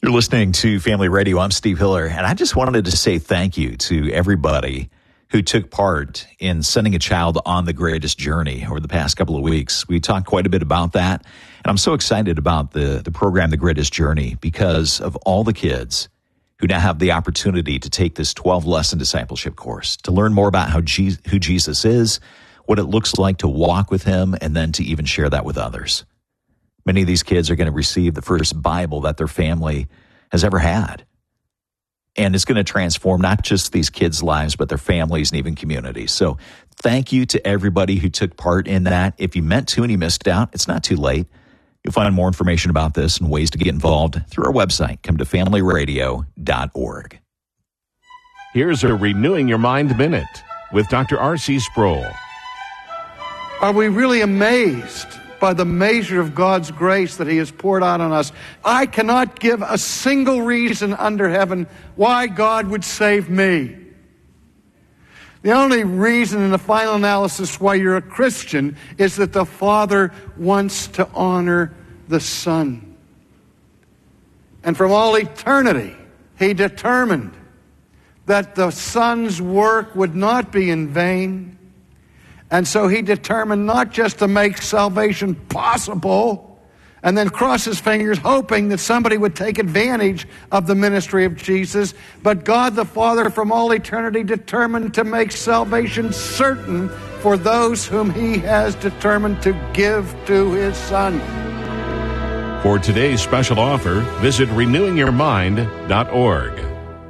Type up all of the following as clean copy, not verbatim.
You're listening to Family Radio. I'm Steve Hiller, and I just wanted to say thank you to everybody who took part in sending a child on the greatest journey over the past couple of weeks. We talked quite a bit about that, and I'm so excited about the program, The Greatest Journey, because of all the kids who now have the opportunity to take this 12-lesson discipleship course, to learn more about who Jesus is, what it looks like to walk with him, and then to even share that with others. Many of these kids are going to receive the first Bible that their family has ever had. And it's going to transform not just these kids' lives, but their families and even communities. So thank you to everybody who took part in that. If you meant to and you missed out, it's not too late. You'll find more information about this and ways to get involved through our website. Come to familyradio.org. Here's a Renewing Your Mind Minute with Dr. R.C. Sproul. Are we really amazed by the measure of God's grace that he has poured out on us? I cannot give a single reason under heaven why God would save me. The only reason in the final analysis why you're a Christian is that the Father wants to honor the Son. And from all eternity, he determined that the Son's work would not be in vain. And so he determined not just to make salvation possible and then cross his fingers hoping that somebody would take advantage of the ministry of Jesus, but God the Father from all eternity determined to make salvation certain for those whom he has determined to give to his Son. For today's special offer, visit renewingyourmind.org.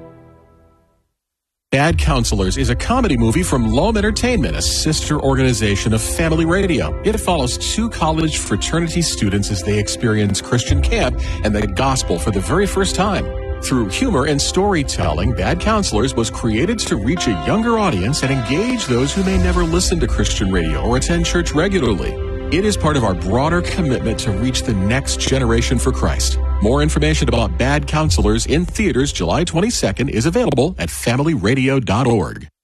Bad Counselors is a comedy movie from Loam Entertainment, a sister organization of Family Radio. It follows two college fraternity students as they experience Christian camp and the gospel for the very first time. Through humor and storytelling, Bad Counselors was created to reach a younger audience and engage those who may never listen to Christian radio or attend church regularly. It is part of our broader commitment to reach the next generation for Christ. More information about Bad Counselors in theaters July 22nd is available at familyradio.org.